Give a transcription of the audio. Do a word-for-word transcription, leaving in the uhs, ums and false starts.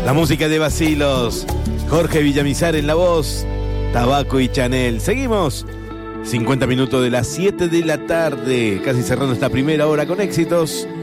La música de Bacilos, Jorge Villamizar en la voz, Tabaco y Chanel. Seguimos, cincuenta minutos de las siete de la tarde, casi cerrando esta primera hora con éxitos.